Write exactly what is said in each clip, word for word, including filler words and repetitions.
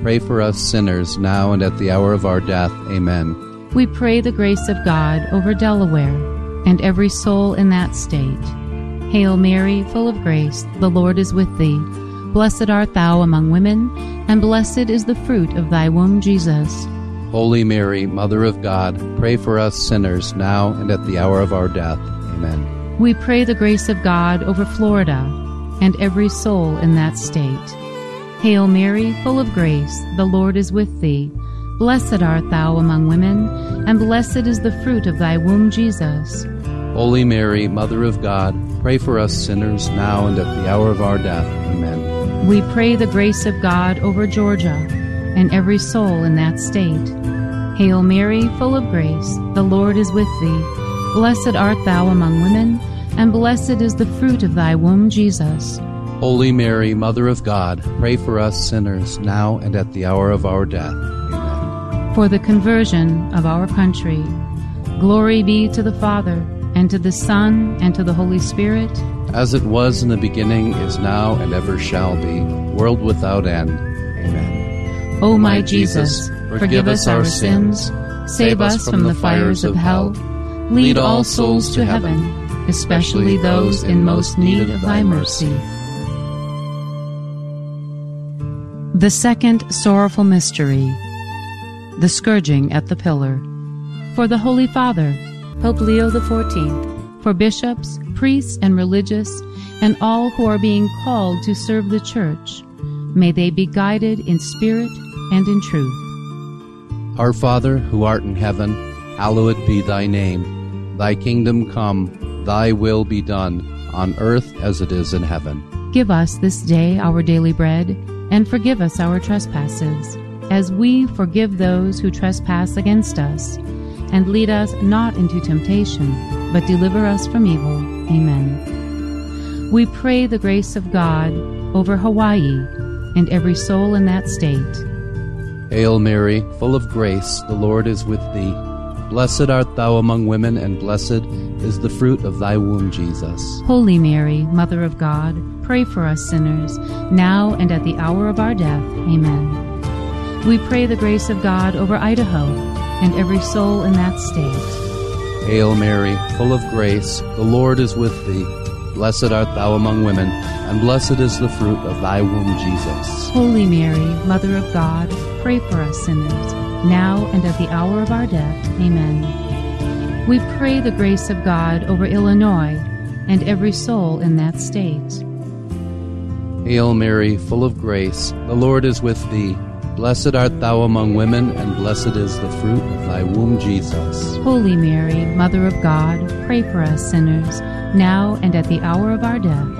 pray for us sinners, now and at the hour of our death. Amen. We pray the grace of God over Delaware and every soul in that state. Hail Mary, full of grace, the Lord is with thee. Blessed art thou among women, and blessed is the fruit of thy womb, Jesus. Holy Mary, Mother of God, pray for us sinners, now and at the hour of our death. Amen. We pray the grace of God over Florida and every soul in that state. Hail Mary, full of grace, the Lord is with thee. Blessed art thou among women, and blessed is the fruit of thy womb, Jesus. Holy Mary, Mother of God, pray for us sinners, now and at the hour of our death. Amen. We pray the grace of God over Georgia and every soul in that state. Hail Mary, full of grace, the Lord is with thee. Blessed art thou among women, and blessed is the fruit of thy womb, Jesus. Holy Mary, Mother of God, pray for us sinners, now and at the hour of our death. Amen. For the conversion of our country, glory be to the Father, and to the Son, and to the Holy Spirit, as it was in the beginning, is now, and ever shall be, world without end. Amen. O my Jesus, forgive us our sins, save us from the fires of hell, lead all souls to heaven, especially those in most need of thy mercy. The second sorrowful mystery, the scourging at the pillar. For the Holy Father, Pope Leo the fourteenth, for bishops, priests, and religious, and all who are being called to serve the Church, may they be guided in spirit and in truth. Our Father, who art in heaven, hallowed be thy name. Thy kingdom come, thy will be done, on earth as it is in heaven. Give us this day our daily bread, and forgive us our trespasses, as we forgive those who trespass against us. And lead us not into temptation, but deliver us from evil. Amen. We pray the grace of God over Hawaii and every soul in that state. Hail Mary, full of grace, the Lord is with thee. Blessed art thou among women, and blessed is the fruit of thy womb, Jesus. Holy Mary, Mother of God, pray for us sinners, now and at the hour of our death. Amen. We pray the grace of God over Idaho and every soul in that state. Hail Mary, full of grace, the Lord is with thee. Blessed art thou among women, and blessed is the fruit of thy womb, Jesus. Holy Mary, Mother of God, pray for us sinners, now and at the hour of our death. Amen. We pray the grace of God over Illinois and every soul in that state. Hail Mary, full of grace, the Lord is with thee. Blessed art thou among women, and blessed is the fruit of thy womb, Jesus. Holy Mary, Mother of God, pray for us sinners, now and at the hour of our death.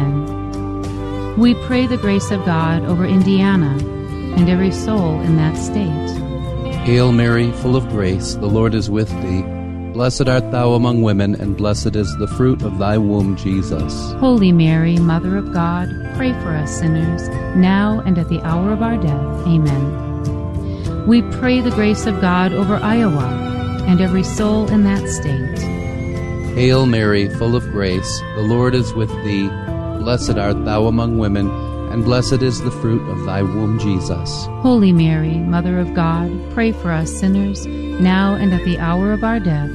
Amen. We pray the grace of God over Indiana and every soul in that state. Hail Mary, full of grace, the Lord is with thee. Blessed art thou among women, and blessed is the fruit of thy womb, Jesus. Holy Mary, Mother of God, pray for us sinners, now and at the hour of our death. Amen. We pray the grace of God over Iowa and every soul in that state. Hail Mary, full of grace, the Lord is with thee. Blessed art thou among women, and blessed is the fruit of thy womb, Jesus. Holy Mary, Mother of God, pray for us sinners, now and at the hour of our death.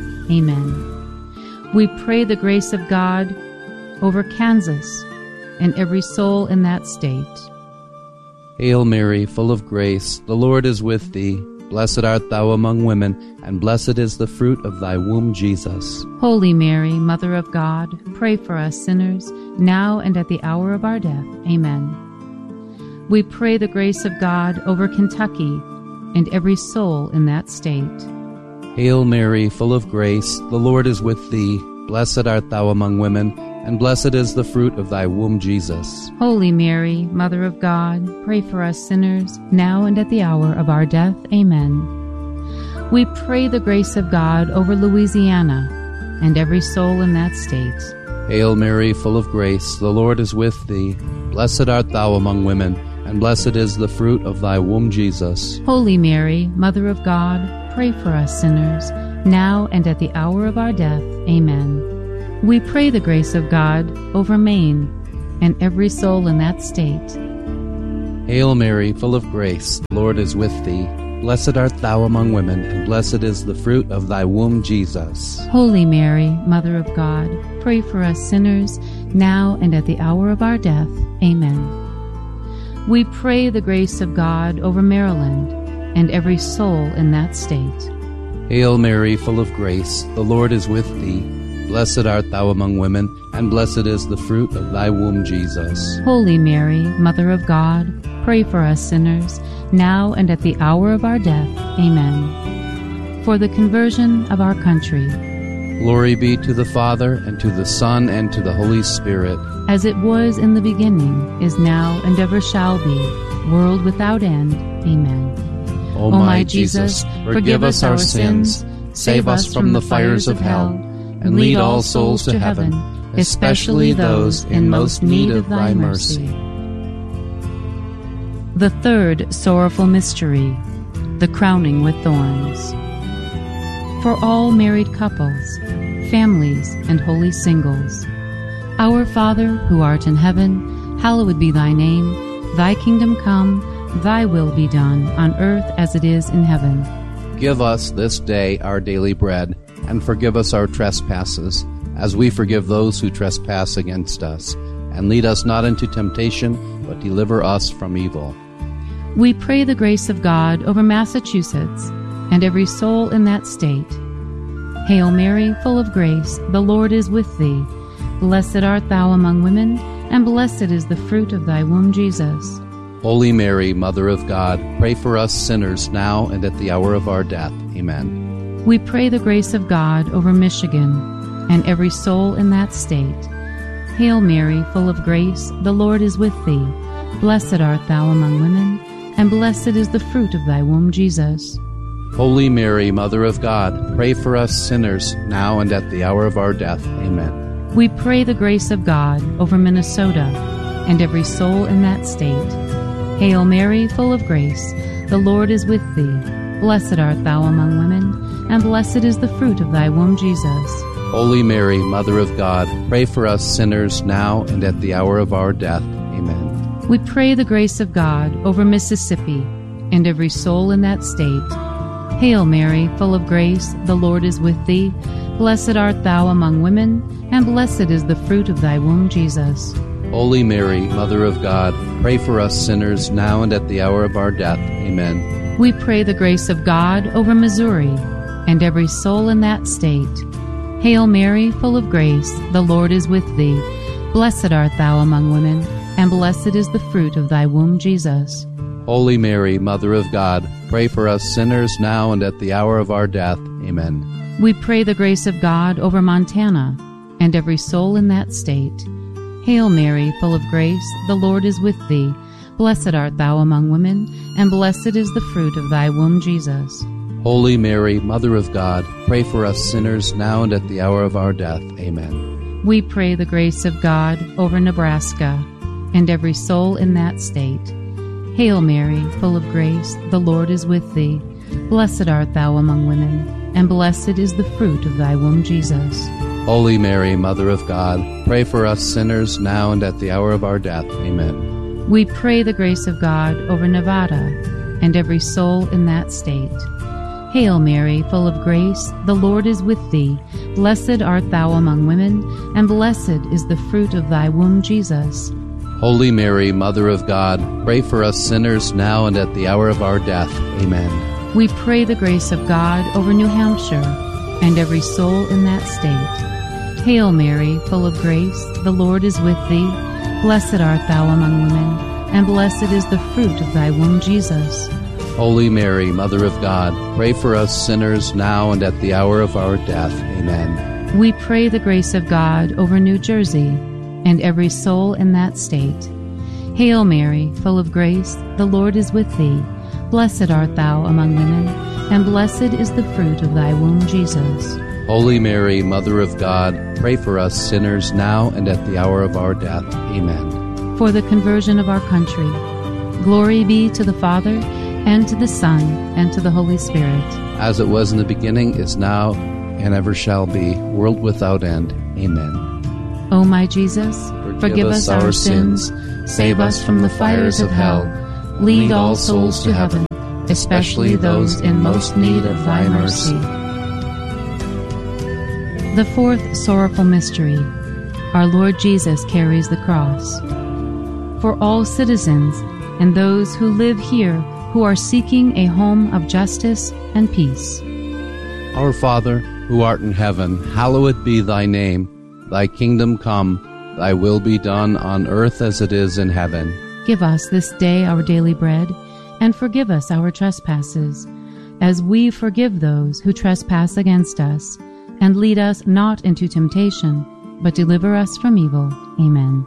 Amen. We pray the grace of God over Kansas and every soul in that state. Hail Mary, full of grace, the Lord is with thee. Blessed art thou among women, and blessed is the fruit of thy womb, Jesus. Holy Mary, Mother of God, pray for us sinners, now and at the hour of our death. Amen. We pray the grace of God over Kentucky and every soul in that state. Hail Mary, full of grace, the Lord is with thee. Blessed art thou among women, and blessed is the fruit of thy womb, Jesus. Holy Mary, Mother of God, pray for us sinners, now and at the hour of our death. Amen. We pray the grace of God over Louisiana and every soul in that state. Hail Mary, full of grace, the Lord is with thee. Blessed art thou among women, and blessed is the fruit of thy womb, Jesus. Holy Mary, Mother of God, pray for us sinners, now and at the hour of our death. Amen. We pray the grace of God over Maine and every soul in that state. Hail Mary, full of grace, the Lord is with thee. Blessed art thou among women, and blessed is the fruit of thy womb, Jesus. Holy Mary, Mother of God, pray for us sinners, now and at the hour of our death. Amen. We pray the grace of God over Maryland and every soul in that state. Hail Mary, full of grace, the Lord is with thee. Blessed art thou among women, and blessed is the fruit of thy womb, Jesus. Holy Mary, Mother of God, pray for us sinners, now and at the hour of our death. Amen. For the conversion of our country. Glory be to the Father, and to the Son, and to the Holy Spirit. As it was in the beginning, is now, and ever shall be, world without end. Amen. O my Jesus, forgive us our sins, save us from the fires of hell, and lead all souls to heaven, especially those in most need of thy mercy. The third sorrowful mystery, the crowning with thorns. For all married couples, families, and holy singles, Our Father, who art in heaven, hallowed be thy name. Thy kingdom come, thy will be done, on earth as it is in heaven. Give us this day our daily bread, and forgive us our trespasses, as we forgive those who trespass against us. And lead us not into temptation, but deliver us from evil. We pray the grace of God over Massachusetts and every soul in that state. Hail Mary, full of grace, the Lord is with thee. Blessed art thou among women, and blessed is the fruit of thy womb, Jesus. Holy Mary, Mother of God, pray for us sinners now and at the hour of our death. Amen. We pray the grace of God over Michigan and every soul in that state. Hail Mary, full of grace, the Lord is with thee. Blessed art thou among women, and blessed is the fruit of thy womb, Jesus. Holy Mary, Mother of God, pray for us sinners, now and at the hour of our death. Amen. We pray the grace of God over Minnesota and every soul in that state. Hail Mary, full of grace, the Lord is with thee. Blessed art thou among women, and blessed is the fruit of thy womb, Jesus. Holy Mary, Mother of God, pray for us sinners, now and at the hour of our death. Amen. We pray the grace of God over Mississippi and every soul in that state. Hail Mary, full of grace, the Lord is with thee. Blessed art thou among women, and blessed is the fruit of thy womb, Jesus. Holy Mary, Mother of God, pray for us sinners, now and at the hour of our death. Amen. We pray the grace of God over Missouri and every soul in that state. Hail Mary, full of grace, the Lord is with thee. Blessed art thou among women, and blessed is the fruit of thy womb, Jesus. Holy Mary, Mother of God, pray for us sinners now and at the hour of our death. Amen. We pray the grace of God over Montana and every soul in that state. Hail Mary, full of grace, the Lord is with thee. Blessed art thou among women, and blessed is the fruit of thy womb, Jesus. Holy Mary, Mother of God, pray for us sinners now and at the hour of our death. Amen. We pray the grace of God over Nebraska and every soul in that state. Hail Mary, full of grace, the Lord is with thee. Blessed art thou among women, and blessed is the fruit of thy womb, Jesus. Holy Mary, Mother of God, pray for us sinners now and at the hour of our death. Amen. We pray the grace of God over Nevada and every soul in that state. Hail Mary, full of grace, the Lord is with thee. Blessed art thou among women, and blessed is the fruit of thy womb, Jesus. Holy Mary, Mother of God, pray for us sinners now and at the hour of our death. Amen. We pray the grace of God over New Hampshire and every soul in that state. Hail Mary, full of grace, the Lord is with thee. Blessed art thou among women, and blessed is the fruit of thy womb, Jesus. Holy Mary, Mother of God, pray for us sinners now and at the hour of our death. Amen. We pray the grace of God over New Jersey and every soul in that state. Hail Mary, full of grace, the Lord is with thee. Blessed art thou among women, and blessed is the fruit of thy womb, Jesus. Holy Mary, Mother of God, pray for us sinners now and at the hour of our death. Amen. For the conversion of our country. Glory be to the Father, and to the Son, and to the Holy Spirit. As it was in the beginning, is now, and ever shall be, world without end. Amen. O my Jesus, Forgive, forgive us our sins, sins, save us from the fires of hell, Lead all souls to heaven, especially those in most need of thy mercy. The fourth sorrowful mystery. Our Lord Jesus carries the cross. For all citizens and those who live here who are seeking a home of justice and peace. Our Father, who art in heaven, hallowed be thy name. Thy kingdom come, thy will be done on earth as it is in heaven. Give us this day our daily bread, and forgive us our trespasses, as we forgive those who trespass against us. And lead us not into temptation, but deliver us from evil. Amen.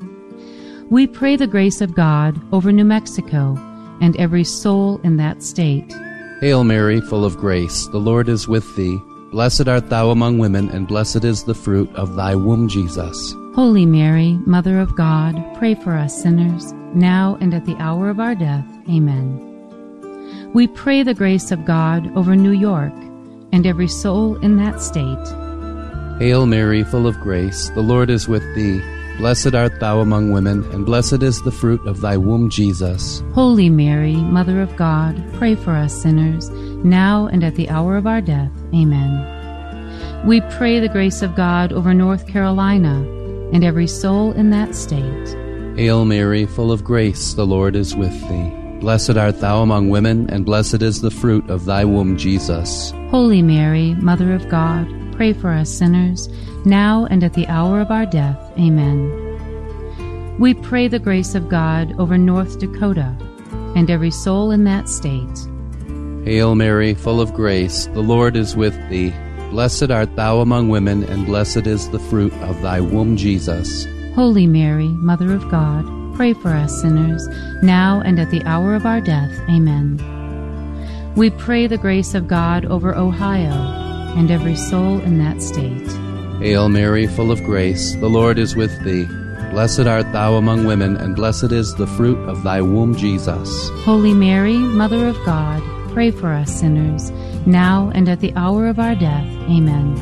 We pray the grace of God over New Mexico and every soul in that state. Hail Mary, full of grace, the Lord is with thee. Blessed art thou among women, and blessed is the fruit of thy womb, Jesus. Holy Mary, Mother of God, pray for us sinners, now and at the hour of our death. Amen. We pray the grace of God over New York and every soul in that state. Hail Mary, full of grace, the Lord is with thee. Blessed art thou among women, and blessed is the fruit of thy womb, Jesus. Holy Mary, Mother of God, pray for us sinners, now and at the hour of our death. Amen. We pray the grace of God over North Carolina and every soul in that state. Hail Mary, full of grace, the Lord is with thee. Blessed art thou among women, and blessed is the fruit of thy womb, Jesus. Holy Mary, Mother of God, pray for us sinners, now and at the hour of our death. Amen. We pray the grace of God over North Dakota and every soul in that state. Hail Mary, full of grace, the Lord is with thee. Blessed art thou among women, and blessed is the fruit of thy womb, Jesus. Holy Mary, Mother of God, pray for us sinners, now and at the hour of our death. Amen. We pray the grace of God over Ohio and every soul in that state. Hail Mary, full of grace, the Lord is with thee. Blessed art thou among women, and blessed is the fruit of thy womb, Jesus. Holy Mary, Mother of God, pray for us sinners, now and at the hour of our death. Amen.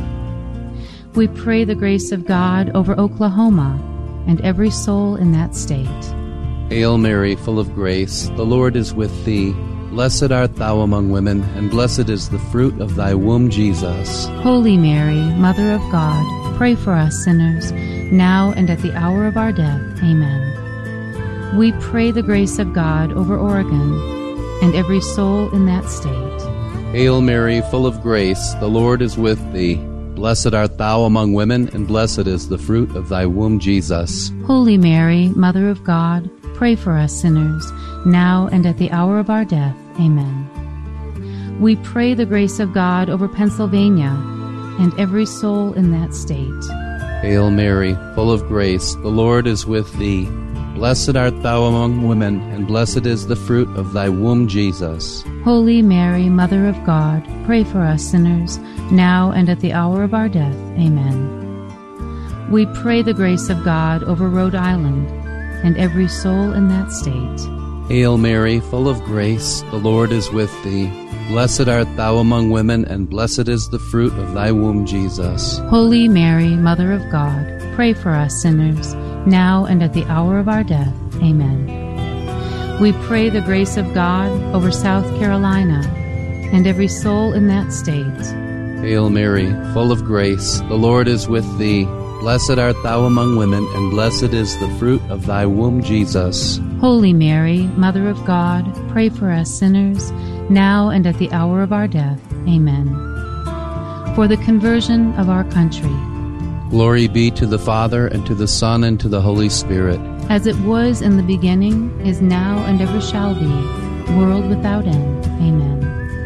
We pray the grace of God over Oklahoma and every soul in that state. Hail Mary, full of grace, the Lord is with thee. Blessed art thou among women, and blessed is the fruit of thy womb, Jesus. Holy Mary, Mother of God, pray for us sinners, now and at the hour of our death. Amen. We pray the grace of God over Oregon and every soul in that state. Hail Mary, full of grace, the Lord is with thee. Blessed art thou among women, and blessed is the fruit of thy womb, Jesus. Holy Mary, Mother of God, pray for us sinners, now and at the hour of our death. Amen. We pray the grace of God over Pennsylvania and every soul in that state. Hail Mary, full of grace, the Lord is with thee. Blessed art thou among women, and blessed is the fruit of thy womb, Jesus. Holy Mary, Mother of God, pray for us sinners, now and at the hour of our death. Amen. We pray the grace of God over Rhode Island and every soul in that state. Hail Mary, full of grace, the Lord is with thee. Blessed art thou among women, and blessed is the fruit of thy womb, Jesus. Holy Mary, Mother of God, pray for us sinners, now and at the hour of our death. Amen. We pray the grace of God over South Carolina and every soul in that state. Hail Mary, full of grace, the Lord is with thee. Blessed art thou among women, and blessed is the fruit of thy womb, Jesus. Holy Mary, Mother of God, pray for us sinners, now and at the hour of our death. Amen. For the conversion of our country. Glory be to the Father, and to the Son, and to the Holy Spirit. As it was in the beginning, is now, and ever shall be, world without end. Amen.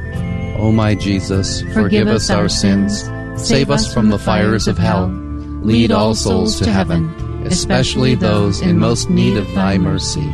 O my Jesus, forgive, forgive us our sins, sins save us from the fires of hell, lead all souls to heaven, especially those in most need of thy mercy.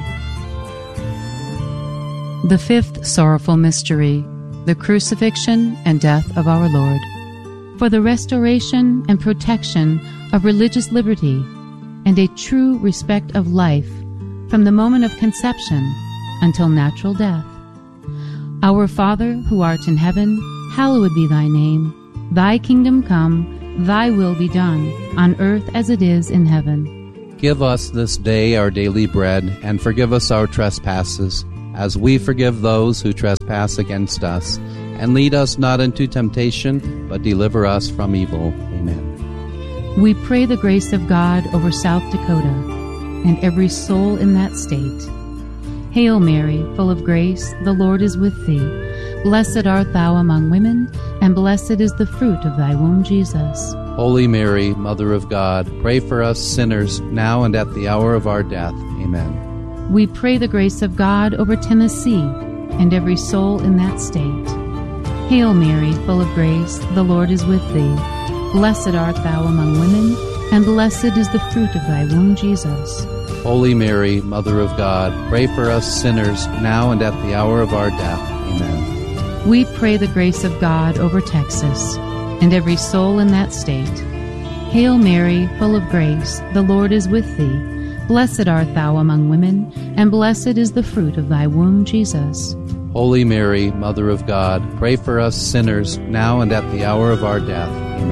The fifth sorrowful mystery, the crucifixion and death of our Lord. For the restoration and protection of religious liberty and a true respect of life from the moment of conception until natural death. Our Father, who art in heaven, hallowed be thy name. Thy kingdom come, thy will be done, on earth as it is in heaven. Give us this day our daily bread, and forgive us our trespasses, as we forgive those who trespass against us. And lead us not into temptation, but deliver us from evil. Amen. We pray the grace of God over South Dakota and every soul in that state. Hail Mary, full of grace, the Lord is with thee. Blessed art thou among women, and blessed is the fruit of thy womb, Jesus. Holy Mary, Mother of God, pray for us sinners, now and at the hour of our death. Amen. We pray the grace of God over Tennessee and every soul in that state. Hail Mary, full of grace, the Lord is with thee. Blessed art thou among women, and blessed is the fruit of thy womb, Jesus. Holy Mary, Mother of God, pray for us sinners, now and at the hour of our death. Amen. We pray the grace of God over Texas and every soul in that state. Hail Mary, full of grace, the Lord is with thee. Blessed art thou among women, and blessed is the fruit of thy womb, Jesus. Holy Mary, Mother of God, pray for us sinners, now and at the hour of our death.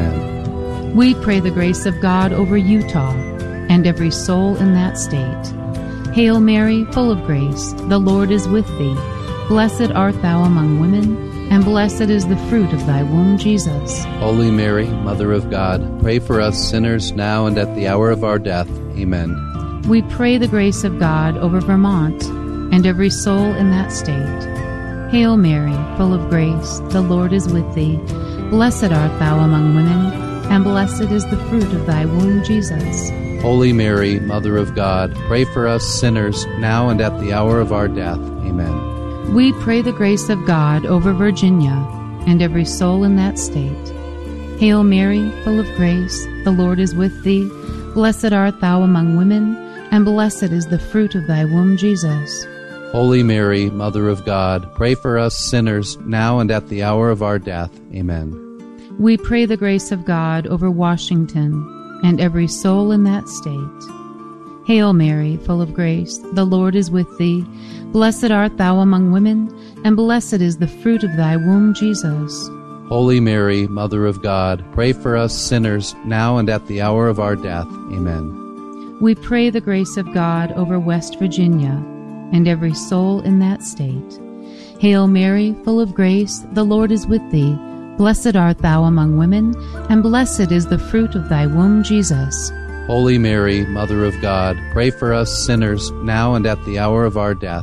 Amen. We pray the grace of God over Utah and every soul in that state. Hail Mary, full of grace, the Lord is with thee. Blessed art thou among women, and blessed is the fruit of thy womb, Jesus. Holy Mary, Mother of God, pray for us sinners, now and at the hour of our death. Amen. We pray the grace of God over Vermont and every soul in that state. Hail Mary, full of grace, the Lord is with thee. Blessed art thou among women, and blessed is the fruit of thy womb, Jesus. Holy Mary, Mother of God, pray for us sinners, now and at the hour of our death. Amen. We pray the grace of God over Virginia and every soul in that state. Hail Mary, full of grace, the Lord is with thee. Blessed art thou among women, and blessed is the fruit of thy womb, Jesus. Holy Mary, Mother of God, pray for us sinners, now and at the hour of our death. Amen. We pray the grace of God over Washington and every soul in that state. Hail Mary, full of grace, the Lord is with thee. Blessed art thou among women, and blessed is the fruit of thy womb, Jesus. Holy Mary, Mother of God, pray for us sinners, now and at the hour of our death. Amen. We pray the grace of God over West Virginia and every soul in that state. Hail Mary, full of grace, the Lord is with thee. Blessed art thou among women, and blessed is the fruit of thy womb, Jesus. Holy Mary, Mother of God, pray for us sinners, now and at the hour of our death.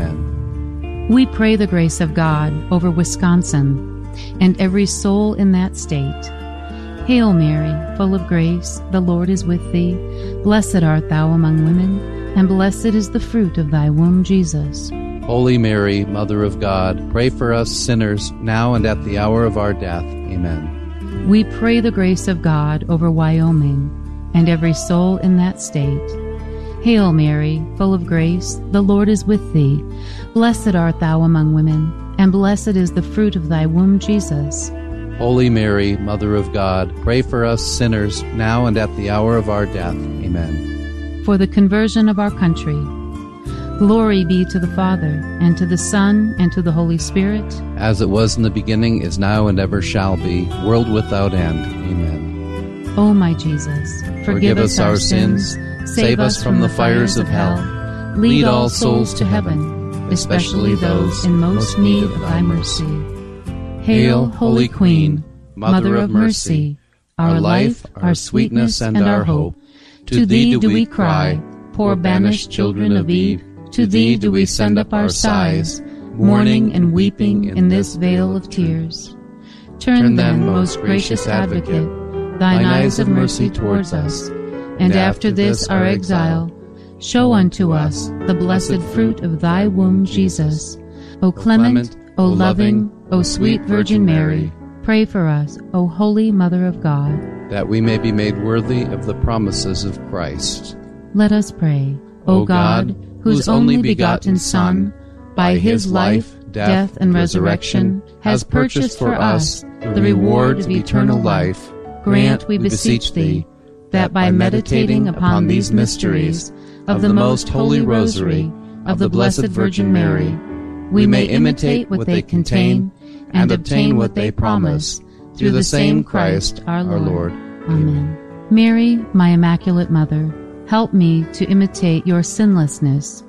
Amen. We pray the grace of God over Wisconsin and every soul in that state. Hail Mary, full of grace, the Lord is with thee. Blessed art thou among women, and blessed is the fruit of thy womb, Jesus. Holy Mary, Mother of God, pray for us sinners, now and at the hour of our death. Amen. We pray the grace of God over Wyoming and every soul in that state. Hail Mary, full of grace, the Lord is with thee. Blessed art thou among women, and blessed is the fruit of thy womb, Jesus. Holy Mary, Mother of God, pray for us sinners, now and at the hour of our death. Amen. For the conversion of our country. Glory be to the Father, and to the Son, and to the Holy Spirit. As it was in the beginning, is now, and ever shall be, world without end. Amen. O my Jesus, forgive, Forgive us our sins, save us from the fires of hell, lead all souls to heaven, especially those in most need of thy mercy. Hail, Holy Queen, Mother of mercy, our life, our sweetness, and our hope. To thee do we cry, poor banished children of Eve. To thee do we send up our sighs, mourning and weeping in this vale of tears. Turn then, most gracious Advocate, thine eyes of mercy towards us, and after this our exile, show unto us the blessed fruit of thy womb, Jesus. O clement, O loving, O sweet Virgin Mary, pray for us, O holy Mother of God, that we may be made worthy of the promises of Christ. Let us pray. O God, whose only begotten Son, by his life, death, and resurrection, has purchased for us the reward of eternal life, grant, we beseech thee, that by meditating upon these mysteries of the most holy Rosary of the Blessed Virgin Mary, we may imitate what they contain and obtain what they promise, through the same Christ our Lord. Amen. Mary, my Immaculate Mother, help me to imitate your sinlessness.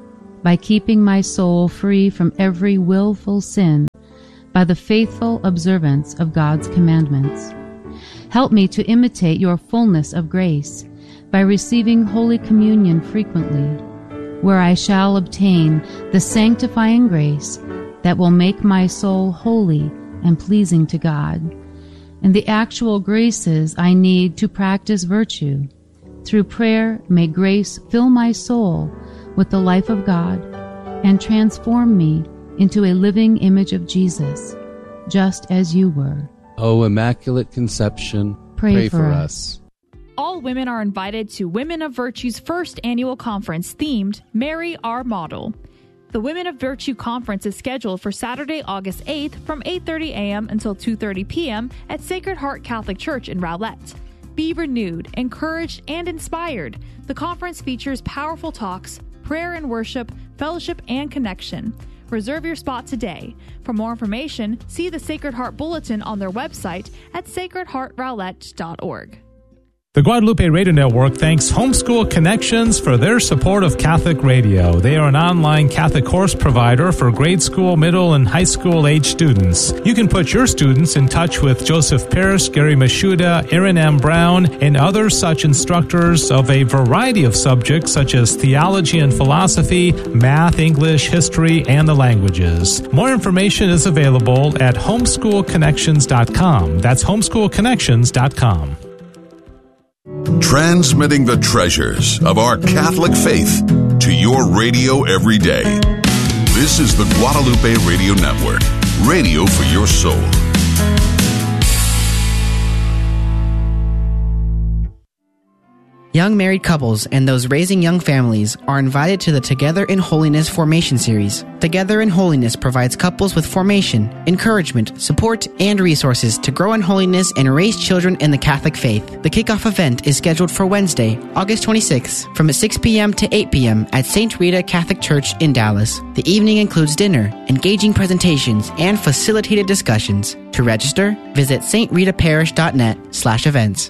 by keeping my soul free from every willful sin by the faithful observance of God's commandments. Help me to imitate your fullness of grace by receiving Holy Communion frequently, where I shall obtain the sanctifying grace that will make my soul holy and pleasing to God, and the actual graces I need to practice virtue. Through prayer, may grace fill my soul with the life of God and transform me into a living image of Jesus, just as you were. O Immaculate Conception, Pray, pray for, for us. us. All women are invited to Women of Virtue's first annual conference themed Mary Our Model. The Women of Virtue Conference is scheduled for Saturday, August eighth from eight thirty a.m. until two thirty p.m. at Sacred Heart Catholic Church in Rowlett. Be renewed, encouraged, and inspired. The conference features powerful talks, prayer and worship, fellowship, and connection. Reserve your spot today. For more information, see the Sacred Heart Bulletin on their website at sacred heart rowlett dot org. The Guadalupe Radio Network thanks Homeschool Connections for their support of Catholic radio. They are an online Catholic course provider for grade school, middle, and high school age students. You can put your students in touch with Joseph Pierce, Gary Mashuda, Aaron M. Brown, and other such instructors of a variety of subjects such as theology and philosophy, math, English, history, and the languages. More information is available at homeschool connections dot com. That's homeschool connections dot com. Transmitting the treasures of our Catholic faith to your radio every day. This is the Guadalupe Radio Network, radio for your soul. Young married couples and those raising young families are invited to the Together in Holiness Formation Series. Together in Holiness provides couples with formation, encouragement, support, and resources to grow in holiness and raise children in the Catholic faith. The kickoff event is scheduled for Wednesday, August twenty-sixth, from six p.m. to eight p.m. at Saint Rita Catholic Church in Dallas. The evening includes dinner, engaging presentations, and facilitated discussions. To register, visit s t rita parish dot net slash events.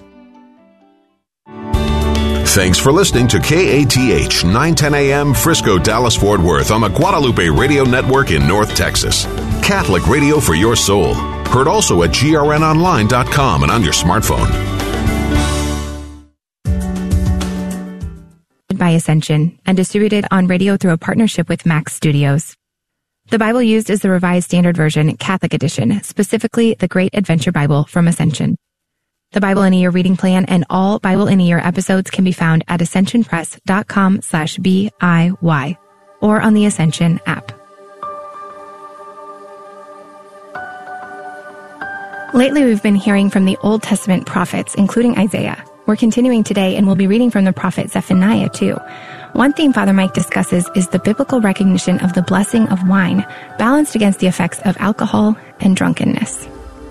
Thanks for listening to K A T H nine ten a.m. Frisco, Dallas, Fort Worth on the Guadalupe Radio Network in North Texas. Catholic radio for your soul. Heard also at G R N online dot com and on your smartphone. By Ascension and distributed on radio through a partnership with Max Studios. The Bible used is the Revised Standard Version Catholic Edition, specifically the Great Adventure Bible from Ascension. The Bible in a Year reading plan and all Bible in a Year episodes can be found at ascension press dot com slash B I Y or on the Ascension app. Lately, we've been hearing from the Old Testament prophets, including Isaiah. We're continuing today and we'll be reading from the prophet Zephaniah too. One theme Father Mike discusses is the biblical recognition of the blessing of wine, balanced against the effects of alcohol and drunkenness.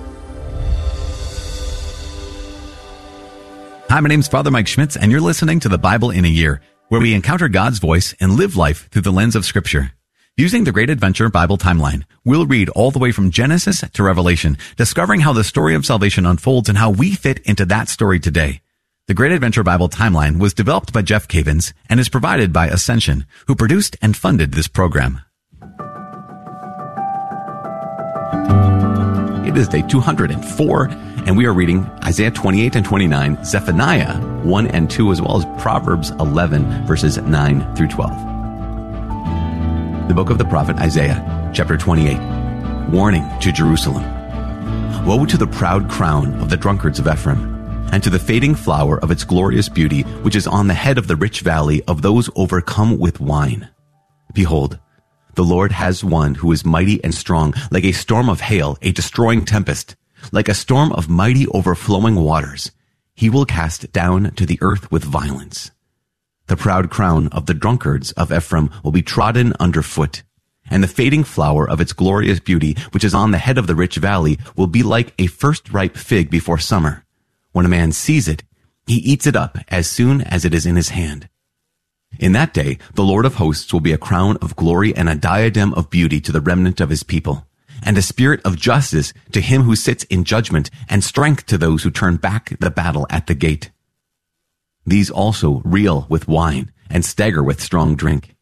Hi, my name's Father Mike Schmitz, and you're listening to the Bible in a Year, where we encounter God's voice and live life through the lens of Scripture. Using the Great Adventure Bible timeline, we'll read all the way from Genesis to Revelation, discovering how the story of salvation unfolds and how we fit into that story today. The Great Adventure Bible timeline was developed by Jeff Cavins and is provided by Ascension, who produced and funded this program. It is day two hundred four, and we are reading Isaiah twenty-eight and twenty-nine, Zephaniah one and two, as well as Proverbs eleven, verses nine through twelve. The book of the prophet Isaiah, chapter twenty-eight. Warning to Jerusalem. Woe to the proud crown of the drunkards of Ephraim, and to the fading flower of its glorious beauty, which is on the head of the rich valley of those overcome with wine. Behold, the Lord has one who is mighty and strong, like a storm of hail, a destroying tempest, like a storm of mighty overflowing waters. He will cast down to the earth with violence. The proud crown of the drunkards of Ephraim will be trodden underfoot, and the fading flower of its glorious beauty, which is on the head of the rich valley, will be like a first ripe fig before summer. When a man sees it, he eats it up as soon as it is in his hand. In that day, the Lord of hosts will be a crown of glory and a diadem of beauty to the remnant of his people, and a spirit of justice to him who sits in judgment, and strength to those who turn back the battle at the gate. These also reel with wine and stagger with strong drink.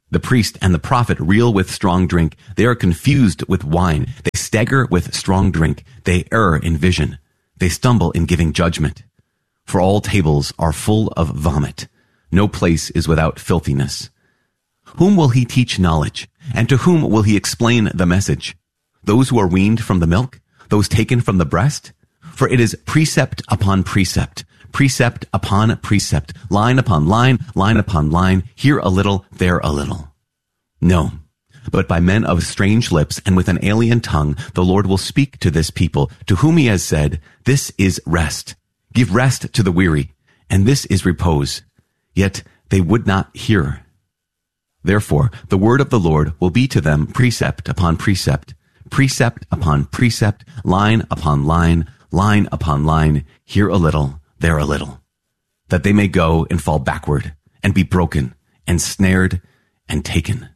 The priest and the prophet reel with strong drink. They are confused with wine. They stagger with strong drink. They err in vision. They stumble in giving judgment. For all tables are full of vomit. No place is without filthiness. Whom will he teach knowledge? And to whom will he explain the message? Those who are weaned from the milk? Those taken from the breast? For it is precept upon precept, precept upon precept, line upon line, line upon line, here a little, there a little. No, but by men of strange lips and with an alien tongue, the Lord will speak to this people, to whom he has said, this is rest. Give rest to the weary, and this is repose. Yet they would not hear. Therefore, the word of the Lord will be to them precept upon precept, precept upon precept, line upon line, line upon line, here a little, there a little, that they may go and fall backward, and be broken, and snared, and taken.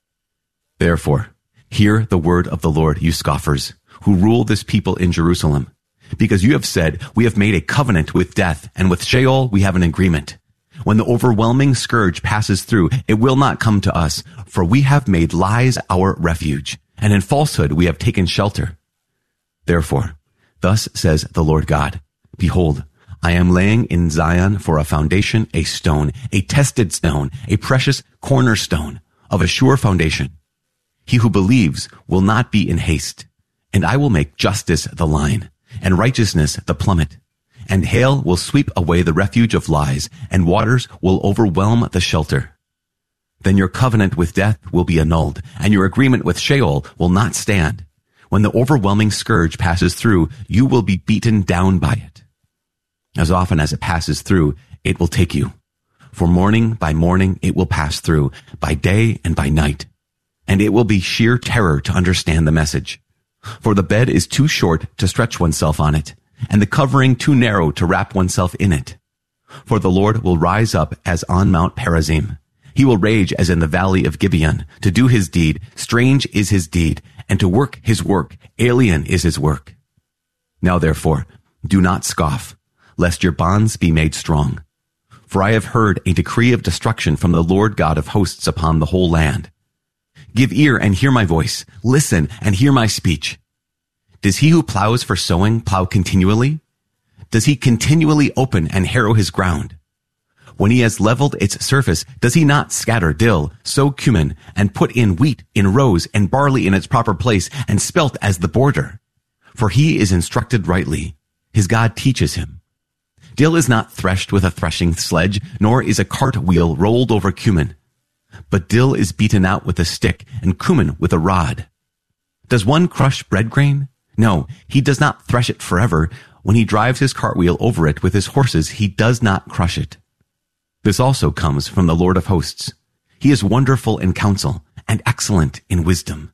Therefore, hear the word of the Lord, you scoffers, who rule this people in Jerusalem, because you have said, we have made a covenant with death, and with Sheol we have an agreement. When the overwhelming scourge passes through, it will not come to us, for we have made lies our refuge, and in falsehood we have taken shelter. Therefore, thus says the Lord God, behold, I am laying in Zion for a foundation a stone, a tested stone, a precious cornerstone of a sure foundation. He who believes will not be in haste, and I will make justice the line, and righteousness the plummet, and hail will sweep away the refuge of lies, and waters will overwhelm the shelter. Then your covenant with death will be annulled, and your agreement with Sheol will not stand. When the overwhelming scourge passes through, you will be beaten down by it. As often as it passes through, it will take you. For morning by morning it will pass through, by day and by night. And it will be sheer terror to understand the message. For the bed is too short to stretch oneself on it, and the covering too narrow to wrap oneself in it. For the Lord will rise up as on Mount Perazim. He will rage as in the valley of Gibeon. To do his deed, strange is his deed, and to work his work, alien is his work. Now therefore, do not scoff, lest your bonds be made strong. For I have heard a decree of destruction from the Lord God of hosts upon the whole land. Give ear and hear my voice. Listen and hear my speech. Does he who plows for sowing plow continually? Does he continually open and harrow his ground? When he has leveled its surface, does he not scatter dill, sow cumin, and put in wheat in rows and barley in its proper place, and spelt as the border? For he is instructed rightly. His God teaches him. Dill is not threshed with a threshing sledge, nor is a cart wheel rolled over cumin. But dill is beaten out with a stick, and cumin with a rod. Does one crush bread grain? No, he does not thresh it forever. When he drives his cartwheel over it with his horses, he does not crush it. This also comes from the Lord of hosts. He is wonderful in counsel and excellent in wisdom.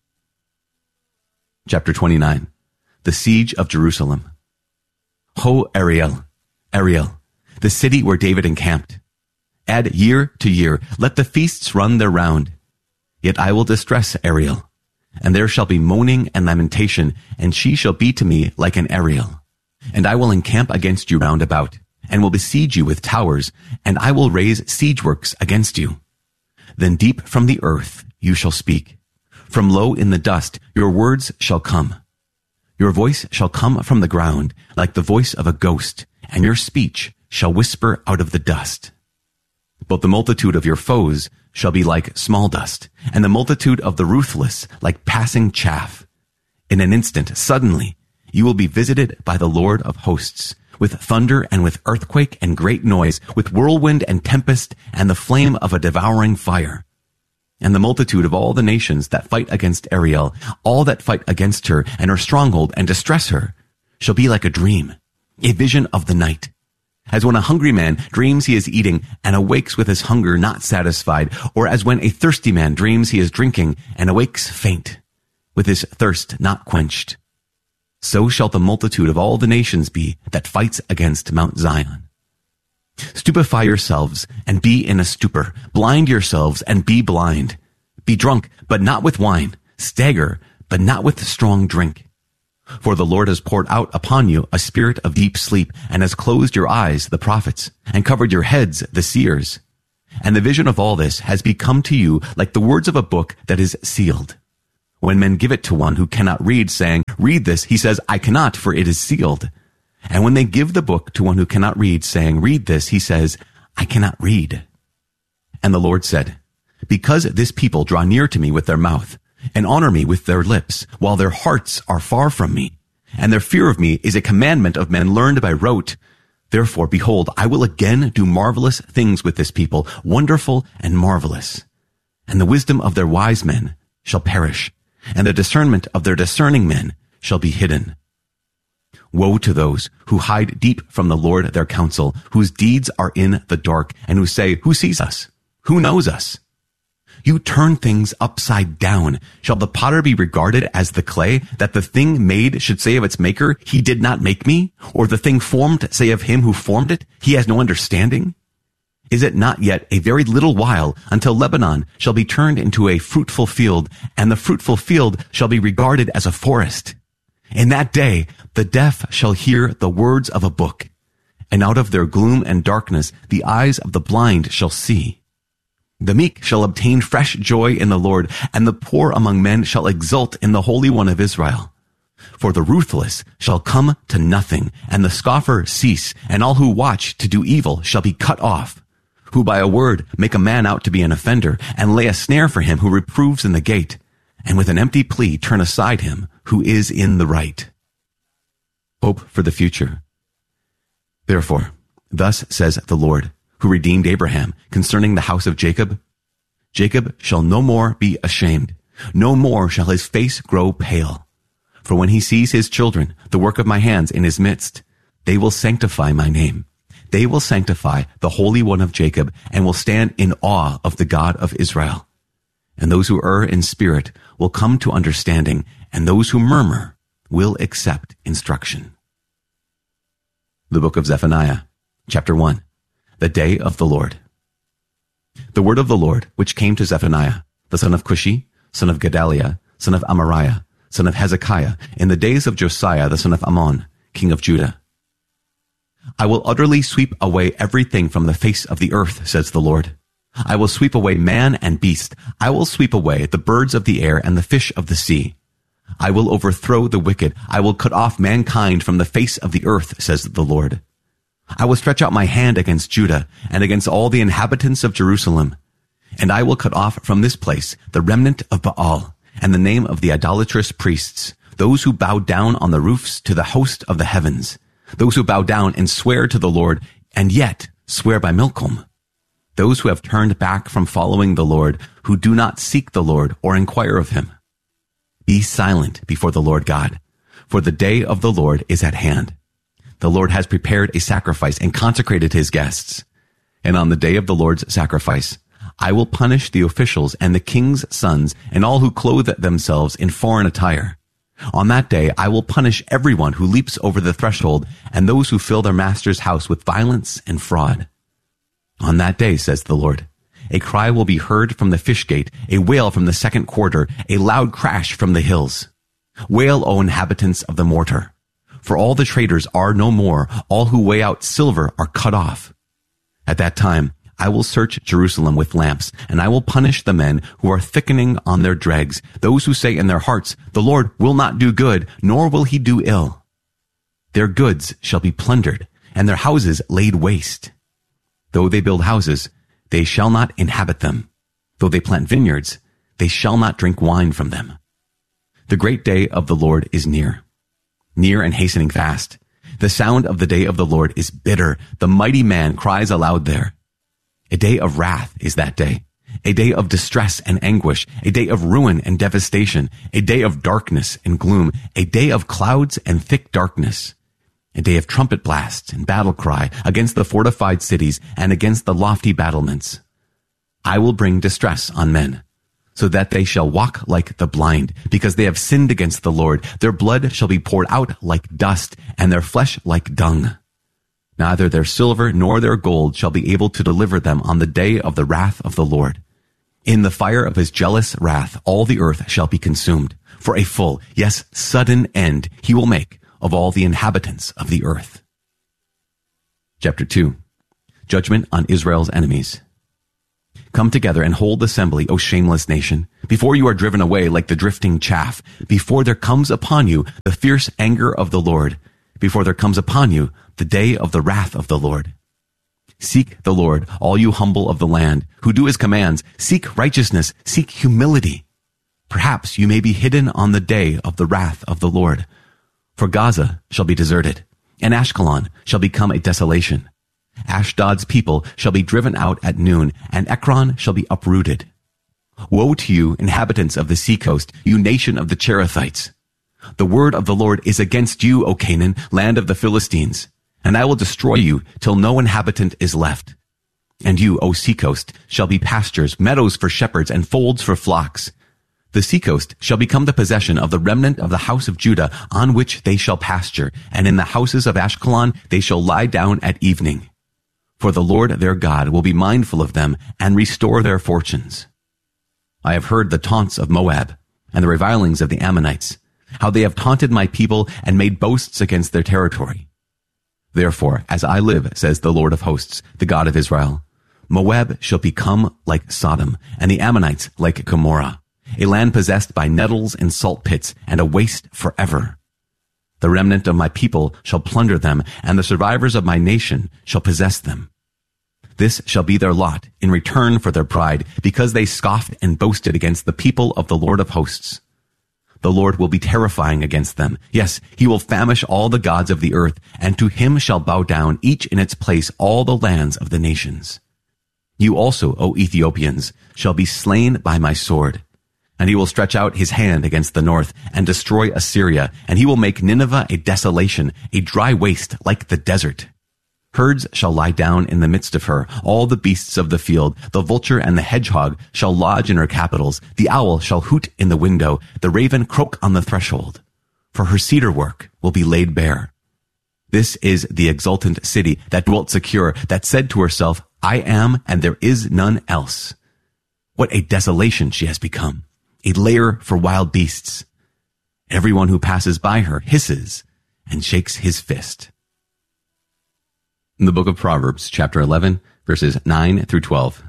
Chapter twenty-nine. The Siege of Jerusalem. Ho Ariel, Ariel, the city where David encamped. Add year to year, let the feasts run their round. Yet I will distress Ariel, and there shall be moaning and lamentation, and she shall be to me like an Ariel. And I will encamp against you round about, and will besiege you with towers, and I will raise siege works against you. Then deep from the earth you shall speak. From low in the dust your words shall come. Your voice shall come from the ground like the voice of a ghost, and your speech shall whisper out of the dust. But the multitude of your foes shall be like small dust, and the multitude of the ruthless like passing chaff. In an instant, suddenly, you will be visited by the Lord of hosts, with thunder and with earthquake and great noise, with whirlwind and tempest and the flame of a devouring fire. And the multitude of all the nations that fight against Ariel, all that fight against her and her stronghold and distress her, shall be like a dream, a vision of the night. As when a hungry man dreams he is eating and awakes with his hunger not satisfied, or as when a thirsty man dreams he is drinking and awakes faint, with his thirst not quenched. So shall the multitude of all the nations be that fights against Mount Zion. Stupefy yourselves and be in a stupor. Blind yourselves and be blind. Be drunk, but not with wine. Stagger, but not with strong drink. For the Lord has poured out upon you a spirit of deep sleep, and has closed your eyes, the prophets, and covered your heads, the seers. And the vision of all this has become to you like the words of a book that is sealed. When men give it to one who cannot read, saying, read this, he says, I cannot, for it is sealed. And when they give the book to one who cannot read, saying, read this, he says, I cannot read. And the Lord said, because this people draw near to me with their mouth, and honor me with their lips, while their hearts are far from me, and their fear of me is a commandment of men learned by rote, therefore, behold, I will again do marvelous things with this people, wonderful and marvelous. And the wisdom of their wise men shall perish, and the discernment of their discerning men shall be hidden. Woe to those who hide deep from the Lord their counsel, whose deeds are in the dark, and who say, who sees us? Who knows us? You turn things upside down. Shall the potter be regarded as the clay, that the thing made should say of its maker, he did not make me? Or the thing formed say of him who formed it, he has no understanding? Is it not yet a very little while until Lebanon shall be turned into a fruitful field, and the fruitful field shall be regarded as a forest? In that day, the deaf shall hear the words of a book, and out of their gloom and darkness, the eyes of the blind shall see. The meek shall obtain fresh joy in the Lord, and the poor among men shall exult in the Holy One of Israel. For the ruthless shall come to nothing, and the scoffer cease, and all who watch to do evil shall be cut off, who by a word make a man out to be an offender, and lay a snare for him who reproves in the gate, and with an empty plea turn aside him who is in the right. Hope for the future. Therefore, thus says the Lord, who redeemed Abraham, concerning the house of Jacob, Jacob shall no more be ashamed, no more shall his face grow pale. For when he sees his children, the work of my hands in his midst, they will sanctify my name. They will sanctify the Holy One of Jacob, and will stand in awe of the God of Israel. And those who err in spirit will come to understanding, and those who murmur will accept instruction. The book of Zephaniah, chapter one. The day of the Lord. The word of the Lord, which came to Zephaniah, the son of Cushi, son of Gedaliah, son of Amariah, son of Hezekiah, in the days of Josiah, the son of Ammon, king of Judah. I will utterly sweep away everything from the face of the earth, says the Lord. I will sweep away man and beast. I will sweep away the birds of the air and the fish of the sea. I will overthrow the wicked. I will cut off mankind from the face of the earth, says the Lord. I will stretch out my hand against Judah and against all the inhabitants of Jerusalem. And I will cut off from this place the remnant of Baal and the name of the idolatrous priests, those who bow down on the roofs to the host of the heavens, those who bow down and swear to the Lord and yet swear by Milcom, those who have turned back from following the Lord, who do not seek the Lord or inquire of him. Be silent before the Lord God, for the day of the Lord is at hand. The Lord has prepared a sacrifice and consecrated his guests. And on the day of the Lord's sacrifice, I will punish the officials and the king's sons and all who clothe themselves in foreign attire. On that day, I will punish everyone who leaps over the threshold and those who fill their master's house with violence and fraud. On that day, says the Lord, a cry will be heard from the fish gate, a wail from the second quarter, a loud crash from the hills. Wail, O inhabitants of the mortar. For all the traders are no more, all who weigh out silver are cut off. At that time, I will search Jerusalem with lamps, and I will punish the men who are thickening on their dregs, those who say in their hearts, the Lord will not do good, nor will he do ill. Their goods shall be plundered, and their houses laid waste. Though they build houses, they shall not inhabit them. Though they plant vineyards, they shall not drink wine from them. The great day of the Lord is near. Near and hastening fast. The sound of the day of the Lord is bitter. The mighty man cries aloud there. A day of wrath is that day, a day of distress and anguish, a day of ruin and devastation, a day of darkness and gloom, a day of clouds and thick darkness, a day of trumpet blasts and battle cry against the fortified cities and against the lofty battlements. I will bring distress on men, so that they shall walk like the blind, because they have sinned against the Lord. Their blood shall be poured out like dust, and their flesh like dung. Neither their silver nor their gold shall be able to deliver them on the day of the wrath of the Lord. In the fire of his jealous wrath all the earth shall be consumed, for a full, yes, sudden end he will make of all the inhabitants of the earth. Chapter two. Judgment on Israel's enemies. Come together and hold assembly, O shameless nation, before you are driven away like the drifting chaff, before there comes upon you the fierce anger of the Lord, before there comes upon you the day of the wrath of the Lord. Seek the Lord, all you humble of the land, who do his commands. Seek righteousness, seek humility. Perhaps you may be hidden on the day of the wrath of the Lord. For Gaza shall be deserted, and Ashkelon shall become a desolation. Ashdod's people shall be driven out at noon, and Ekron shall be uprooted. Woe to you, inhabitants of the seacoast, you nation of the Cherethites! The word of the Lord is against you, O Canaan, land of the Philistines, and I will destroy you till no inhabitant is left. And you, O seacoast, shall be pastures, meadows for shepherds, and folds for flocks. The seacoast shall become the possession of the remnant of the house of Judah, on which they shall pasture, and in the houses of Ashkelon they shall lie down at evening. For the Lord their God will be mindful of them and restore their fortunes. I have heard the taunts of Moab and the revilings of the Ammonites, how they have taunted my people and made boasts against their territory. Therefore, as I live, says the Lord of hosts, the God of Israel, Moab shall become like Sodom, and the Ammonites like Gomorrah, a land possessed by nettles and salt pits, and a waste forever. The remnant of my people shall plunder them, and the survivors of my nation shall possess them. This shall be their lot in return for their pride, because they scoffed and boasted against the people of the Lord of hosts. The Lord will be terrifying against them. Yes, he will famish all the gods of the earth, and to him shall bow down each in its place all the lands of the nations. You also, O Ethiopians, shall be slain by my sword. And he will stretch out his hand against the north and destroy Assyria, and he will make Nineveh a desolation, a dry waste like the desert. Herds shall lie down in the midst of her, all the beasts of the field, the vulture and the hedgehog shall lodge in her capitals, the owl shall hoot in the window, the raven croak on the threshold. For her cedar work will be laid bare. This is the exultant city that dwelt secure, that said to herself, I am, and there is none else. What a desolation she has become, a lair for wild beasts. Everyone who passes by her hisses and shakes his fist. In the book of Proverbs, chapter eleven, verses nine through twelve.